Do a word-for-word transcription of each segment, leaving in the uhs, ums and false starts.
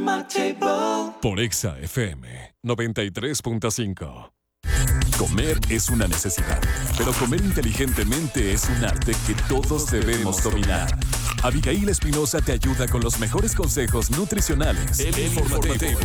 Por Exa F M noventa y tres punto cinco. Comer es una necesidad, pero comer inteligentemente es un arte que todos debemos dominar. Abigail Espinosa te ayuda con los mejores consejos nutricionales. El informativo.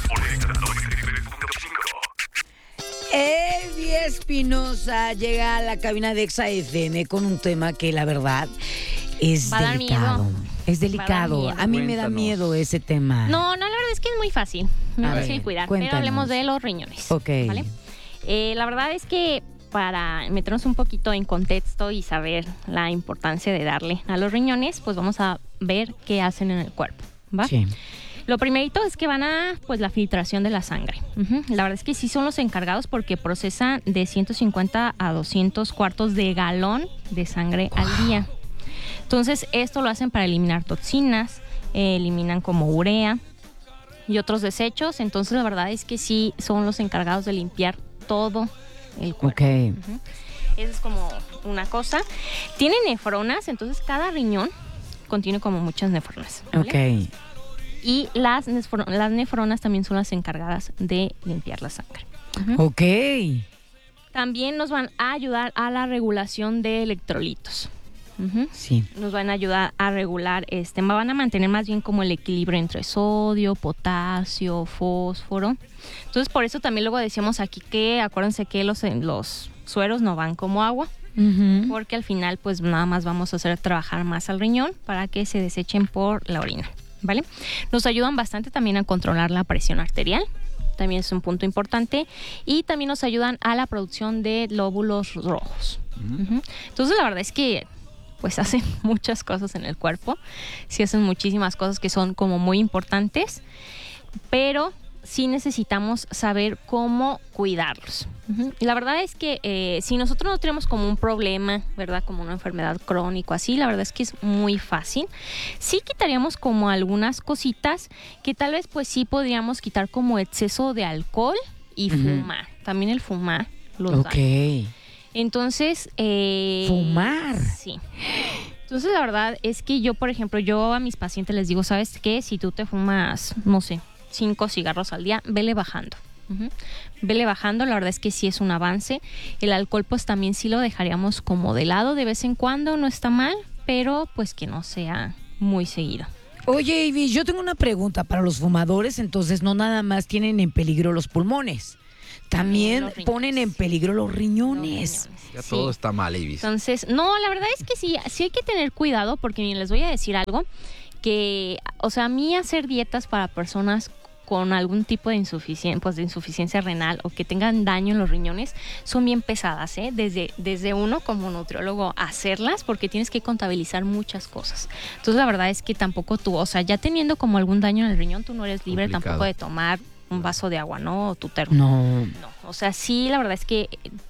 Evi Espinosa llega a la cabina de Exa F M con un tema que la verdad es Va a dar delicado. miedo. Es delicado. miedo. A mí me da Cuéntanos. miedo ese tema. No, no, la verdad es que es muy fácil. Muy A fácil ver, cuidar. cuéntanos. Pero hablemos de los riñones. Ok. ¿Vale? Eh, la verdad es que para meternos un poquito en contexto y saber la importancia de darle a los riñones, pues vamos a ver qué hacen en el cuerpo, ¿va? Sí. Lo primerito es que van a, pues, la filtración de la sangre. Uh-huh. La verdad es que sí son los encargados porque procesan de ciento cincuenta a doscientos cuartos de galón de sangre wow. al día. Entonces, esto lo hacen para eliminar toxinas, eh, eliminan como urea y otros desechos. Entonces, la verdad es que sí son los encargados de limpiar todo el cuerpo. Ok. Uh-huh. Eso es como una cosa. Tiene nefronas, entonces cada riñón contiene como muchas nefronas, ¿vale? Ok. Y las, nefro- las nefronas también son las encargadas de limpiar la sangre. Uh-huh. Ok. También nos van a ayudar a la regulación de electrolitos. Uh-huh. Sí. Nos van a ayudar a regular, este, van a mantener más bien como el equilibrio entre sodio, potasio, fósforo. Entonces, por eso también luego decíamos aquí que, acuérdense que los, los sueros no van como agua. Uh-huh. Porque al final, pues nada más vamos a hacer trabajar más al riñón para que se desechen por la orina, ¿vale? Nos ayudan bastante también a controlar la presión arterial. También es un punto importante. Y también nos ayudan a la producción de glóbulos rojos. Uh-huh. Uh-huh. Entonces, la verdad es que pues hacen muchas cosas en el cuerpo. Sí hacen muchísimas cosas que son como muy importantes, pero sí necesitamos saber cómo cuidarlos. Uh-huh. Y la verdad es que eh, si nosotros no tenemos como un problema, ¿verdad? Como una enfermedad crónica, así, la verdad es que es muy fácil. Sí quitaríamos como algunas cositas que tal vez pues sí podríamos quitar, como exceso de alcohol y uh-huh. fumar. También el fumar los Ok. daña. Entonces, eh, fumar. Sí. Entonces, la verdad es que yo, por ejemplo, yo a mis pacientes les digo, ¿sabes qué? Si tú te fumas, no sé, cinco cigarros al día, vele bajando. Uh-huh. Vele bajando, la verdad es que sí es un avance. El alcohol, pues también sí lo dejaríamos como de lado de vez en cuando, no está mal, pero pues que no sea muy seguido. Oye, Ivy, yo tengo una pregunta para los fumadores. Entonces, no nada más tienen en peligro los pulmones, también ponen en peligro los riñones. Los riñones. Ya Sí. todo está mal, Ibis. Entonces, no, la verdad es que sí, sí hay que tener cuidado porque miren, les voy a decir algo que, o sea, a mí hacer dietas para personas con algún tipo de insuficiencia, pues de insuficiencia renal o que tengan daño en los riñones son bien pesadas, ¿eh? Desde, desde uno como nutriólogo hacerlas porque tienes que contabilizar muchas cosas. Entonces, la verdad es que tampoco tú, o sea, ya teniendo como algún daño en el riñón, tú no eres libre Complicado. tampoco de tomar un vaso de agua, ¿no? O tu termo. No. No, o sea, sí, la verdad es que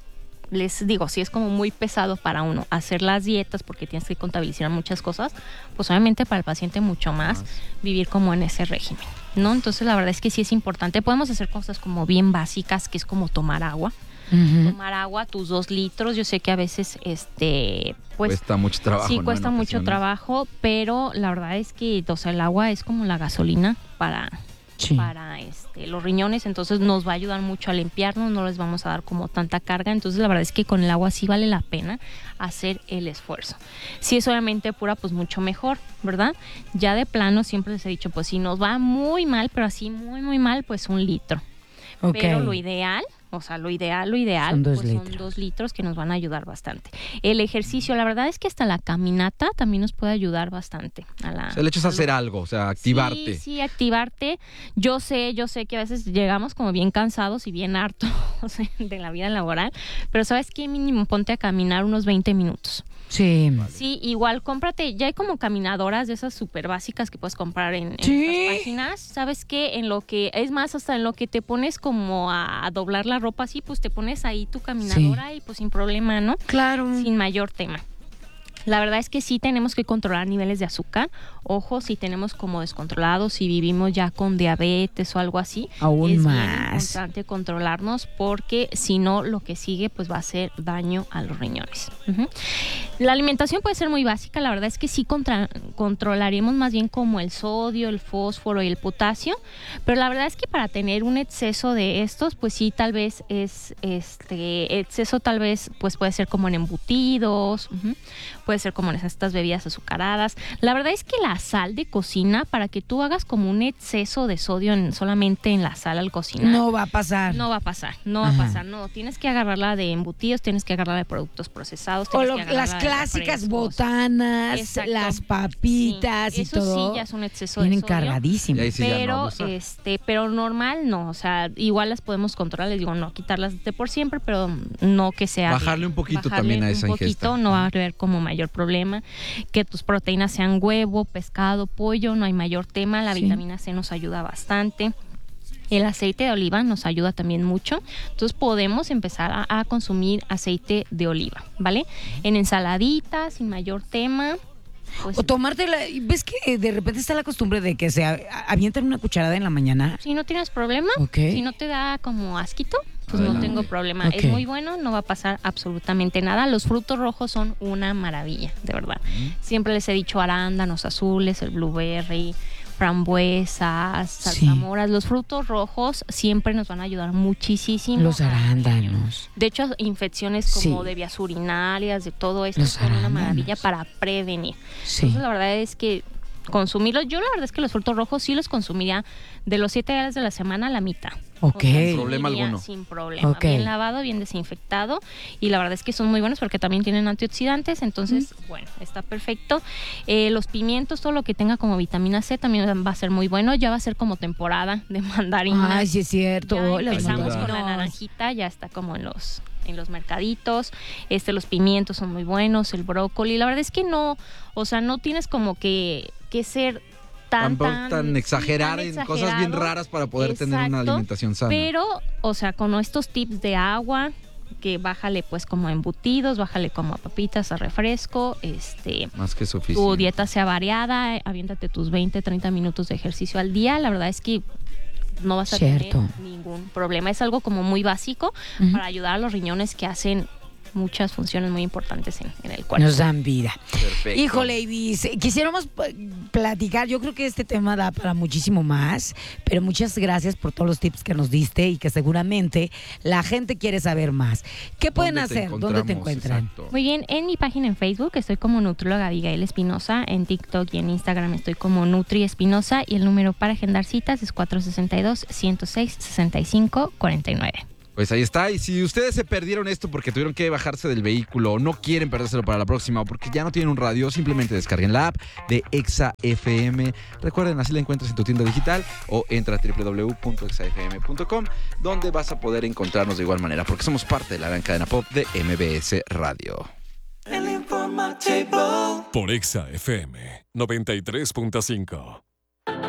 les digo, sí es como muy pesado para uno hacer las dietas porque tienes que contabilizar muchas cosas, pues obviamente para el paciente mucho más, más vivir como en ese régimen, ¿no? Entonces la verdad es que sí es importante. Podemos hacer cosas como bien básicas, que es como tomar agua. Uh-huh. Tomar agua, tus dos litros. Yo sé que a veces este pues cuesta mucho trabajo. Sí, ¿no? cuesta mucho trabajo, pero la verdad es que, o sea, el agua es como la gasolina para... Sí. para este, los riñones, entonces nos va a ayudar mucho a limpiarnos, no les vamos a dar como tanta carga. Entonces la verdad es que con el agua sí vale la pena hacer el esfuerzo. Si es obviamente pura, pues mucho mejor, ¿verdad? Ya de plano siempre les he dicho, pues si nos va muy mal, pero así muy muy mal, pues un litro. Okay. Pero lo ideal, o sea, lo ideal, lo ideal, son dos, pues litros. son dos litros que nos van a ayudar bastante. El ejercicio, la verdad es que hasta la caminata también nos puede ayudar bastante. A la, o sea, el hecho es hacer algo, o sea, activarte. Sí, sí, activarte. Yo sé, yo sé que a veces llegamos como bien cansados y bien hartos de la vida laboral, pero ¿sabes qué? Mínimo ponte a caminar unos veinte minutos. Sí. Sí, igual cómprate, ya hay como caminadoras de esas súper básicas que puedes comprar en, en ¿Sí? estas páginas. ¿Sabes qué? En lo que, es más, hasta en lo que te pones como a, a doblar la ropa así, pues te pones ahí tu caminadora sí. y pues sin problema, ¿no? Claro. Sin mayor tema. La verdad es que sí tenemos que controlar niveles de azúcar. Ojo, si tenemos como descontrolados, si vivimos ya con diabetes o algo así, Aún es más. bien importante controlarnos porque si no, lo que sigue pues va a hacer daño a los riñones. Uh-huh. La alimentación puede ser muy básica. La verdad es que sí contra- controlaremos más bien como el sodio, el fósforo y el potasio, pero la verdad es que para tener un exceso de estos, pues sí, tal vez es este exceso, tal vez pues puede ser como en embutidos, uh-huh. puede ser como en estas bebidas azucaradas. La verdad es que la sal de cocina, para que tú hagas como un exceso de sodio en, solamente en la sal al cocinar, No va a pasar. no va a pasar, no Ajá. va a pasar, no, tienes que agarrarla de embutidos, tienes que agarrarla de productos procesados, O tienes lo- que agarrarla las de clásicas refrescos. botanas, Exacto. las papitas Sí, y eso todo. sí ya es un exceso de Vienen sodio. Y cargadísimas. ahí sí ya no Pero abusar. este, pero normal no, o sea, igual las podemos controlar, les digo, no quitarlas de por siempre, pero no que sea Bajarle un poquito bajarle también a esa un poquito, ingesta. no va a haber como mayor problema. Que tus proteínas sean huevo, pescado, pollo, no hay mayor tema. La Sí. vitamina C nos ayuda bastante. El aceite de oliva nos ayuda también mucho. Entonces podemos empezar a, a consumir aceite de oliva, ¿vale? En ensaladitas, sin mayor tema. Pues, O tomártela. ¿Ves que de repente está la costumbre de que se a- avientan una cucharada en la mañana? si no tienes problema, Ok. si no te da como asquito, pues Adelante. no tengo problema. Ok. Es muy bueno, no va a pasar absolutamente nada. Los frutos rojos son una maravilla, de verdad. Siempre les he dicho arándanos azules, el blueberry, frambuesas, Sí. zarzamoras. Los frutos rojos siempre nos van a ayudar muchísimo. Los al riñón. arándanos. De hecho, infecciones como Sí. de vías urinarias, de todo esto, Los son una arándanos. maravilla para prevenir. Sí. Entonces, la verdad es que consumirlos, yo la verdad es que los frutos rojos sí los consumiría de los siete días de la semana a la mitad. Ok. O sea, sí Problema iría alguno. Sin problema. Ok. Bien lavado, bien desinfectado. Y la verdad es que son muy buenos porque también tienen antioxidantes. Entonces, bueno, está perfecto. Eh, los pimientos, todo lo que tenga como vitamina C también va a ser muy bueno. Ya va a ser como temporada de mandarinas. Ay, sí es cierto. Ya Las empezamos con la mandarinas. naranjita, ya está como en los en los mercaditos. Este, los pimientos son muy buenos, el brócoli. La verdad es que no, o sea, no tienes como que, que ser tan, Tampoco tan, tan sí, exagerar tan en cosas bien exagerado. raras para poder tener una Exacto, alimentación sana. Pero, o sea, con estos tips de agua, que bájale pues como a embutidos, bájale como a papitas, a refresco, este, Más que tu suficiente. dieta sea variada, eh, aviéntate tus veinte, treinta minutos de ejercicio al día. La verdad es que no vas a Cierto. tener ningún problema. Es algo como muy básico Ujú. para ayudar a los riñones que hacen muchas funciones muy importantes en, en el cuerpo. Nos dan vida. Perfecto. Híjole, Ibis, quisiéramos p- platicar, yo creo que este tema da para muchísimo más, pero muchas gracias por todos los tips que nos diste y que seguramente la gente quiere saber más. ¿Qué pueden ¿Dónde te hacer? ¿Dónde te encontramos? encuentran? Exacto. Muy bien, en mi página en Facebook estoy como nutrióloga Abigail Espinosa, en TikTok y en Instagram estoy como Nutri Espinosa y el número para agendar citas es cuatro sesenta y dos, ciento seis, sesenta y cinco, cuarenta y nueve. Pues ahí está. Y si ustedes se perdieron esto porque tuvieron que bajarse del vehículo o no quieren perdérselo para la próxima o porque ya no tienen un radio, simplemente descarguen la app de Exa F M. Recuerden, así la encuentras en tu tienda digital o entra a doble u doble u doble u punto exa f m punto com, donde vas a poder encontrarnos de igual manera porque somos parte de la gran cadena pop de M B S Radio. Por Exa F M noventa y tres punto cinco.